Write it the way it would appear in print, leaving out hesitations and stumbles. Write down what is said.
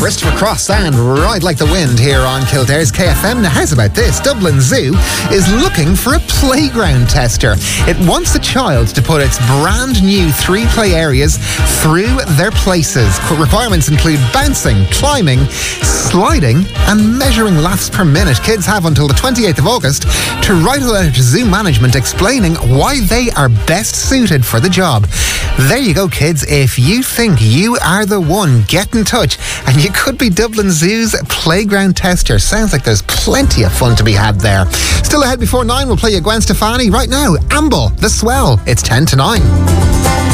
Christopher Cross sound right like the wind here on Kildare's KFM. Now, how's about this? Dublin Zoo is looking for a playground tester. It wants a child to put its brand new 3 play areas through their places. Requirements include bouncing, climbing, sliding and measuring laps per minute. Kids have until the 28th of August to write a letter to Zoo Management explaining why they are best suited for the job. There you go, kids. If you think you are the one, get in touch and you could be Dublin Zoo's playground tester. Sounds like there's plenty of fun to be had there. Still ahead before 9, we'll play you Gwen Stefani. Right now, Amble, The Swell. It's 10 to 9.